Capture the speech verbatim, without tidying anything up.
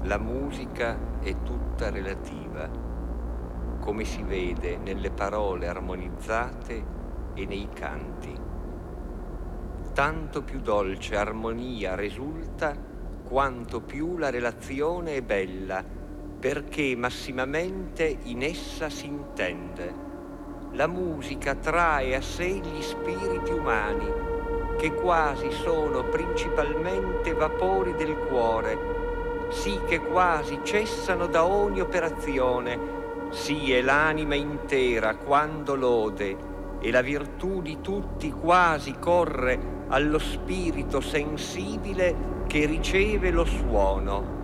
La musica è tutta relativa, come si vede nelle parole armonizzate e nei canti. Tanto più dolce armonia risulta, quanto più la relazione è bella, perché massimamente in essa si intende. La musica trae a sé gli spiriti umani, che quasi sono principalmente vapori del cuore, sì che quasi cessano da ogni operazione, sì è l'anima intera quando lode, e la virtù di tutti quasi corre allo spirito sensibile che riceve lo suono.